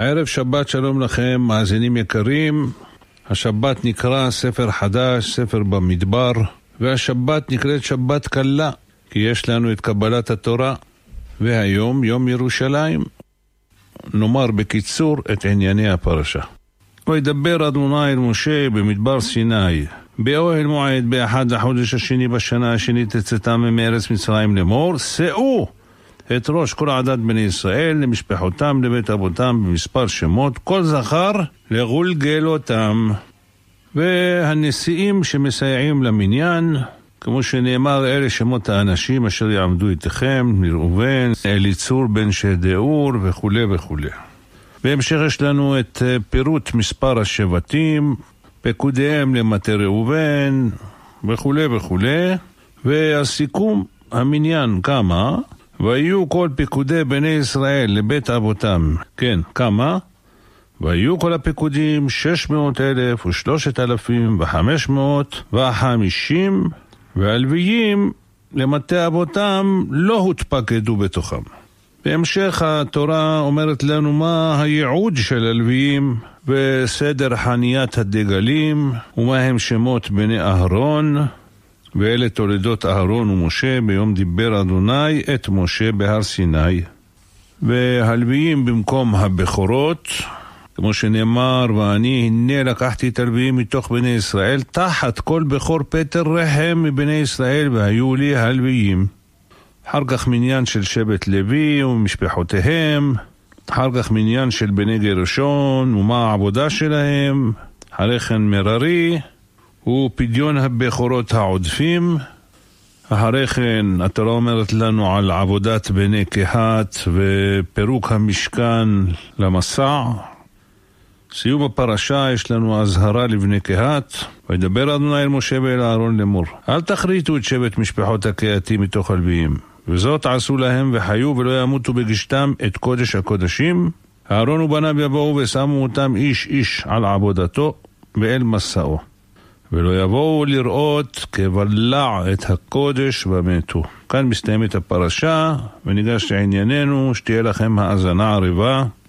ערב שבת שלום לכם, מאזינים יקרים. השבת נקרא ספר חדש, ספר במדבר, והשבת נקראת שבת קלה, כי יש לנו את קבלת התורה, והיום יום ירושלים. נאמר בקיצור את ענייני הפרשה. וידבר אדוני אל משה במדבר סיני, באוהל מועד באחד החודש השני בשנה השנית תצאתם מארץ מצרים לאמור, שאו את ראש כל עדת בני ישראל למשפחותם לבית אבותם במספר שמות, כל זכר לגולגלותם. והנשיאים שמסייעים למניין, כמו שנאמר, אלה שמות האנשים אשר יעמדו איתכם, ראובן, אליצור בן שדאור וכו' וכו'. בהמשך יש לנו את פירוט מספר השבטים, פקודיהם למטה ראובן וכו' וכו'. והסיכום המניין כמה, ויהיו כל פקודי בני ישראל לבית אבותם, כן, כמה? ויהיו כל הפקודים 600,000 ו3,550, והלוויים למטה אבותם לא הותפקדו בתוכם. בהמשך התורה אומרת לנו מה הייעוד של הלוויים וסדר חניית הדגלים ומה הם שמות בני אהרון, ואלה תולדות אהרון ומשה ביום דיבר אדוני את משה בהר סיני. והלוויים במקום הבכורות, כמו שנאמר, ואני הנה לקחתי את הלוויים מתוך בני ישראל תחת כל בכור פטר רחם מבני ישראל והיו לי הלוויים. אחר כך מניין של שבט לוי ומשפחותיהם, אחר כך מניין של בני גרשון ומה העבודה שלהם, אחרי כן מררי ופדיון הבכורות העודפים. אחרי כן התורה אומרת לנו על עבודת בני קהת ופירוק המשכן למסע. סיום הפרשה יש לנו הזהרה לבני קהת. וידבר אדוני אל משה ואל אהרון לאמור, אל תכריתו את שבט משפחות הקהתים מתוך הלוויים, וזאת עשו להם וחיו ולא ימותו בגשתם את קודש הקודשים. אהרון ובניו יבואו ושמו אותם איש איש על עבודתו ואל מסעו, ולא יבואו לראות כבלע את הקודש ומתו. כאן מסתיימת הפרשה, וניגש לענייננו. שתהיה לכם האזנה ערבה.